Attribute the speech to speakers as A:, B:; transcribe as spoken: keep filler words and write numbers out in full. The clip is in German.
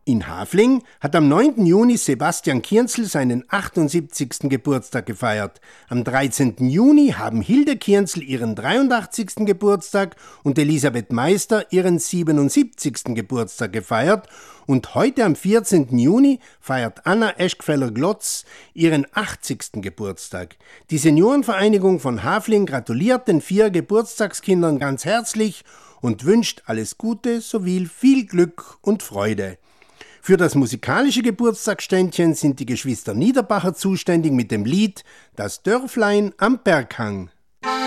A: In Hafling hat am neunten Juni Sebastian Kienzl seinen achtundsiebzigsten Geburtstag gefeiert. Am dreizehnten Juni haben Hilde Kienzl ihren dreiundachtzigsten Geburtstag und Elisabeth Meister ihren siebenundsiebzigsten Geburtstag gefeiert. Und heute am vierzehnten Juni feiert Anna Eschkfeller-Glotz ihren achtzigsten Geburtstag. Die Seniorenvereinigung von Hafling gratuliert den vier Geburtstagskindern ganz herzlich und wünscht alles Gute sowie viel Glück und Freude. Für das musikalische Geburtstagsständchen sind die Geschwister Niederbacher zuständig mit dem Lied »Das Dörflein am Berghang«.